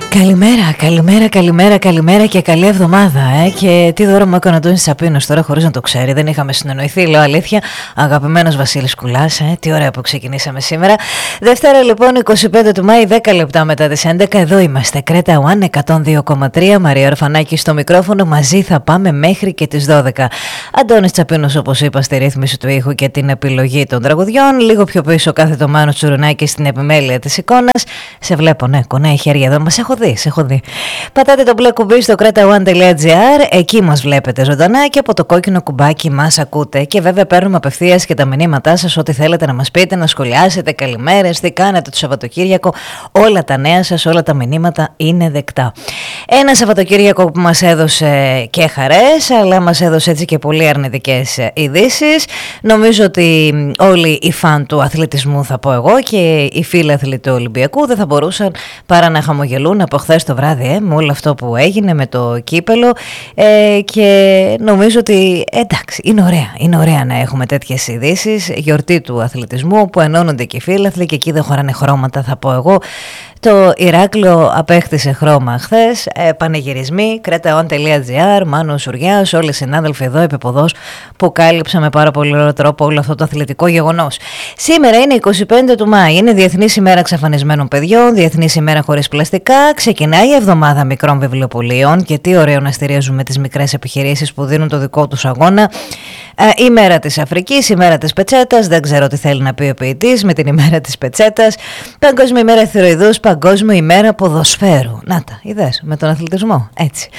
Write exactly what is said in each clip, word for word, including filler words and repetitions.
Καλημέρα, καλημέρα, καλημέρα, καλημέρα και καλή εβδομάδα. Ε. Και τι δώρο μου έκανε ο Αντώνης Τσαπίνος τώρα, χωρίς να το ξέρει. Δεν είχαμε συνεννοηθεί, λέω αλήθεια. Αγαπημένος Βασίλης Κουλάς, ε. Τι ωραία που ξεκινήσαμε σήμερα. Δευτέρα λοιπόν, εικοστή πέμπτη του Μάη, δέκα λεπτά μετά τις έντεκα. Εδώ είμαστε. Κρέτα One εκατόν δύο κόμμα τρία. Μαρία Ορφανάκη στο μικρόφωνο. Μαζί θα πάμε μέχρι και τις δώδεκα. Αντώνης Τσαπίνος, όπως είπα, στη ρύθμιση του ήχου και την επιλογή των τραγουδιών. Λίγο πιο πίσω κάθεται ο Μάνος Τσουρουνάκη στην επιμέλεια της εικόνας. Σε βλέπω, ναι, κονάει χέρια εδώ. Μας έχω δει. Σε έχω δει. Πατάτε το μπλε κουμπί στο κρέτα one τελεία τζι άρ. Εκεί μας βλέπετε ζωντανά και από το κόκκινο κουμπάκι μας ακούτε. Και βέβαια παίρνουμε απευθείας και τα μηνύματά σας, ό,τι θέλετε να μας πείτε, να σχολιάσετε, καλημέρες, τι κάνετε το Σαββατοκύριακο. Όλα τα νέα σας, όλα τα μηνύματα είναι δεκτά. Ένα Σαββατοκύριακο που μας έδωσε και χαρές, αλλά μας έδωσε έτσι και πολύ αρνητικές ειδήσεις. Νομίζω ότι όλοι οι φαν του αθλητισμού, θα πω εγώ, και οι φίλοι αθλητή του Ολυμπιακού δεν θα μπορούσαν παρά να χαμογελούν από χθες το βράδυ ε, με όλο αυτό που έγινε με το κύπελο ε, και νομίζω ότι εντάξει, είναι ωραία, είναι ωραία να έχουμε τέτοιες ειδήσεις, γιορτή του αθλητισμού που ενώνονται και οι φίλαθλοι και εκεί δεν χωράνε χρώματα, θα πω εγώ. Το Ηράκλειο απέκτησε χρώμα χθες, ε, πανηγυρισμοί, κρέτα one τελεία τζι άρ, Μάνος Σουριάς, όλοι οι συνάδελφοι εδώ επιποδός που κάλυψαν με πάρα πολύ ωραίο τρόπο όλο αυτό το αθλητικό γεγονός. Σήμερα είναι εικοστή πέμπτη του Μάη, είναι Διεθνής ημέρα εξαφανισμένων παιδιών, Διεθνής ημέρα χωρίς πλαστικά, ξεκινάει η εβδομάδα μικρών βιβλιοπωλείων και τι ωραίο να στηρίζουμε τις μικρές επιχειρήσεις που δίνουν το δικό τους αγώνα. Ε, η μέρα της Αφρικής, η μέρα της πετσέτας, δεν ξέρω τι θέλει να πει ο ποιητής με την ημέρα της πετσέτας, Παγκόσμια ημέρα θηροειδούς, Παγκόσμια ημέρα ποδοσφαίρου. Να τα, είδες, με τον αθλητισμό, έτσι.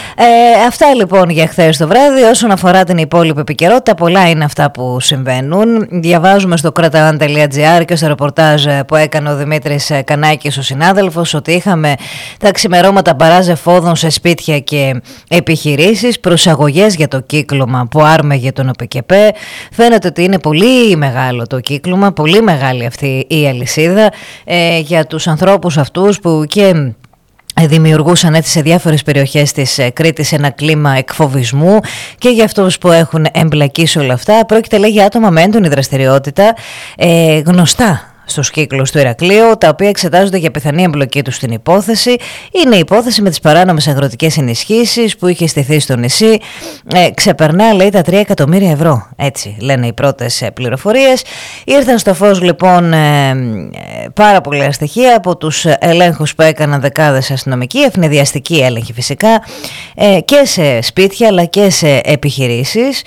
Ε, αυτά λοιπόν για χθες το βράδυ. Όσον αφορά την υπόλοιπη επικαιρότητα, πολλά είναι αυτά που συμβαίνουν. Διαβάζουμε στο κρέτα one τελεία τζι άρ και στο ρεπορτάζ που έκανε ο Δημήτρης Κανάκης, ο συνάδελφος, ότι είχαμε τα ξημερώματα μπαράζ εφόδων σε σπίτια και επιχειρήσεις, προσαγωγές για το κύκλωμα που άρμεγε τον ΟΠΕΚΕΠΕ. Φαίνεται ότι είναι πολύ μεγάλο το κύκλωμα, πολύ μεγάλη αυτή η αλυσίδα ε, για τους ανθρώπους αυτούς που και δημιουργούσαν έτσι σε διάφορες περιοχές της Κρήτης ένα κλίμα εκφοβισμού και για αυτούς που έχουν εμπλακεί σε όλα αυτά. Πρόκειται, λέει, για άτομα με έντονη δραστηριότητα, ε, γνωστά στους κύκλους του Ηρακλείου, τα οποία εξετάζονται για πιθανή εμπλοκή τους στην υπόθεση. Είναι η υπόθεση με τις παράνομες αγροτικές ενισχύσεις που είχε στηθεί στο νησί. Ε, ξεπερνά, λέει, τα τρία εκατομμύρια ευρώ. Έτσι λένε οι πρώτες πληροφορίες. Ήρθαν στο φως λοιπόν ε, ε, πάρα πολλά στοιχεία από τους ελέγχους που έκαναν δεκάδες αστυνομικοί, ευνηδιαστικοί έλεγχοι φυσικά, ε, και σε σπίτια αλλά και σε επιχειρήσεις.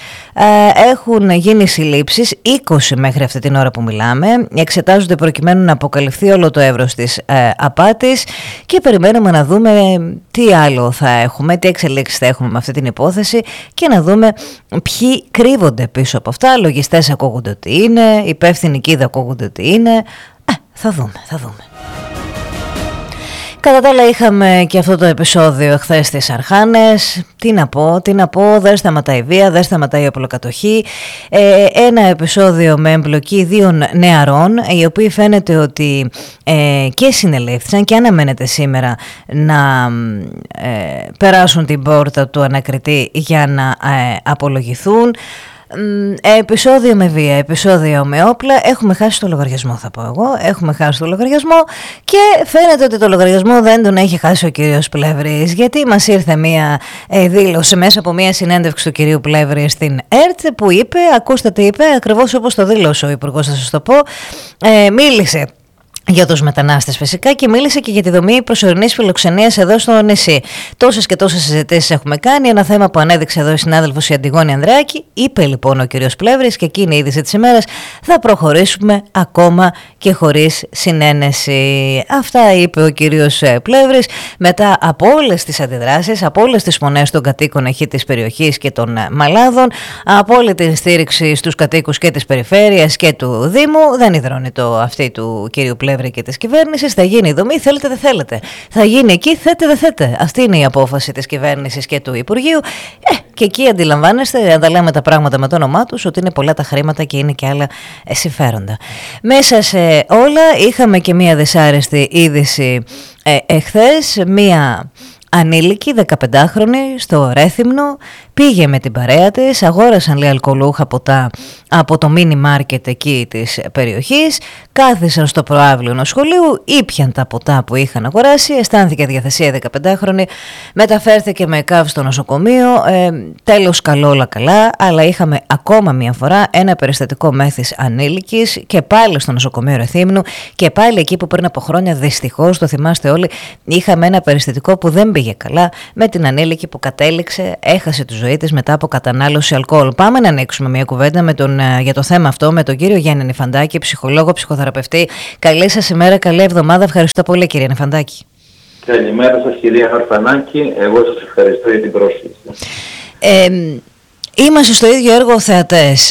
Ε, έχουν γίνει συλλήψεις, είκοσι μέχρι αυτή την ώρα που μιλάμε. Εξετάζονται προκειμένου να αποκαλυφθεί όλο το εύρος της ε, απάτης και περιμένουμε να δούμε τι άλλο θα έχουμε, τι εξελίξεις θα έχουμε με αυτή την υπόθεση και να δούμε ποιοι κρύβονται πίσω από αυτά. Λογιστές ακούγονται ότι είναι, υπεύθυνοι κίδα ακούγονται ότι είναι. Ε, θα δούμε, θα δούμε. Κατά τα άλλα είχαμε και αυτό το επεισόδιο εχθές στις Αρχάνες. Τι να πω, τι να πω, δεν σταματάει η βία, δεν σταματάει η οπλοκατοχή. Ε, ένα επεισόδιο με εμπλοκή δύο νεαρών, οι οποίοι φαίνεται ότι ε, και συνελήφθησαν και αναμένεται σήμερα να ε, περάσουν την πόρτα του ανακριτή για να ε, απολογηθούν. Επεισόδιο με βία, επεισόδιο με όπλα. Έχουμε χάσει το λογαριασμό, θα πω εγώ. Έχουμε χάσει το λογαριασμό και φαίνεται ότι το λογαριασμό δεν τον έχει χάσει ο κύριος Πλεύρης, γιατί μας ήρθε μία ε, δήλωση μέσα από μία συνέντευξη του κυρίου Πλεύρη στην ΕΡΤ που είπε, ακούστε τι είπε, ακριβώς όπως το δήλωσε ο Υπουργός, θα σας το πω. Ε, μίλησε για τους μετανάστες φυσικά και μίλησε και για τη δομή προσωρινής φιλοξενίας εδώ στο νησί. Τόσες και τόσες συζητήσεις έχουμε κάνει. Ένα θέμα που ανέδειξε εδώ η συνάδελφος η Αντιγόνη Ανδρεάκη. Είπε λοιπόν ο κύριος Πλεύρης, και εκείνη η είδηση της ημέρας, θα προχωρήσουμε ακόμα και χωρίς συνένεση. Αυτά είπε ο κύριος Πλεύρης μετά από όλες τις αντιδράσεις, από όλες τις φωνές των κατοίκων εκεί της περιοχής και των μαλάδων, από όλη την στήριξη στους κατοίκους και της περιφέρειας και του Δήμου. Δεν υδρώνει το αυτή του κύριου Πλεύρη και της κυβέρνησης. Θα γίνει η δομή, θέλετε δεν θέλετε. Θα γίνει εκεί, θέτε δεν θέτε. Αυτή είναι η απόφαση της κυβέρνησης και του Υπουργείου. Ε, και εκεί αντιλαμβάνεστε, αν τα λέμε τα πράγματα με το όνομά τους, ότι είναι πολλά τα χρήματα και είναι και άλλα συμφέροντα. Μέσα σε όλα είχαμε και μία δυσάρεστη είδηση ε, εχθές, μία ανήλικη, δεκαπεντάχρονη, στο Ρέθυμνο, πήγε με την παρέα της, αγόρασαν λέει αλκοολούχα ποτά από το μίνι μάρκετ εκεί της περιοχής, κάθισαν στο προαύλιο ενός σχολείου, ήπιαν τα ποτά που είχαν αγοράσει, αισθάνθηκε διαθεσία δεκαπεντάχρονη, μεταφέρθηκε με ΚΑΒ στο νοσοκομείο, ε, τέλος καλό όλα καλά, αλλά είχαμε ακόμα μια φορά ένα περιστατικό μέθης ανήλικης και πάλι στο νοσοκομείο Ρεθύμνου και πάλι εκεί που πριν από χρόνια, δυστυχώς το θυμάστε όλοι, είχαμε ένα περιστατικό που δεν πήγε καλά με την ανήλικη που κατέληξε, έχασε τη ζωή της μετά από κατανάλωση αλκοόλ. Πάμε να ανοίξουμε μια κουβέντα με τον, για το θέμα αυτό με τον κύριο Γιάννη Νηφαντάκη, ψυχολόγο, ψυχοθεραπευτή. Καλή σας ημέρα, καλή εβδομάδα. Ευχαριστώ πολύ κύριε Νηφαντάκη. Καλημέρα σας κυρία Χαρφανάκη, εγώ σας ευχαριστώ για την πρόσκληση. Ε, είμαστε στο ίδιο έργο θεατές.